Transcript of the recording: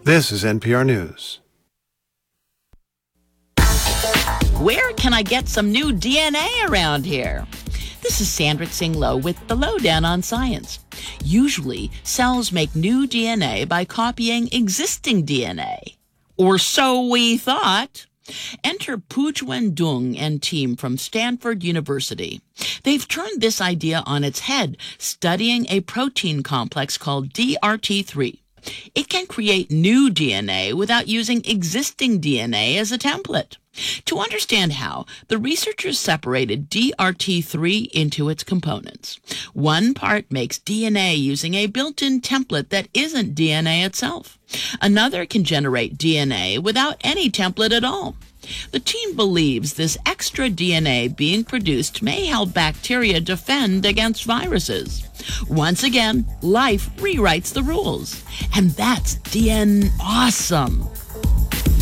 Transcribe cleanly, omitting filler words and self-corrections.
This is NPR News. Where can I get some new DNA around here? This is Sandra Tsing Loh with the Lowdown on Science. Usually, cells make new DNA by copying existing DNA. Or so we thought. Enter Pujwen Dung and team from Stanford University. They've turned this idea on its head, studying a protein complex called DRT3. It can create new DNA without using existing DNA as a template. To understand how, the researchers separated DRT3 into its components. One part makes DNA using a built-in template that isn't DNA itself. Another can generate DNA without any template at all. The team believes this extra DNA being produced may help bacteria defend against viruses. Once again, life rewrites the rules. And that's DN awesome.